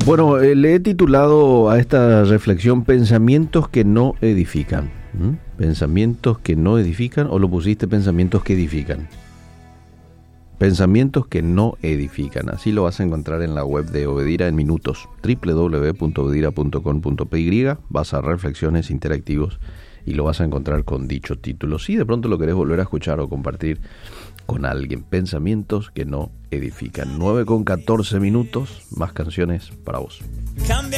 Bueno, le he titulado a esta reflexión Pensamientos que no edifican. Pensamientos que no edifican, o lo pusiste pensamientos que edifican. Pensamientos que no edifican. Así lo vas a encontrar en la web de Obedira en minutos. www.obedira.com.py. Vas a reflexiones interactivos y lo vas a encontrar con dicho título. Si de pronto lo querés volver a escuchar o compartir con alguien. Pensamientos que no edifican. 9:14 minutos. Más canciones para vos.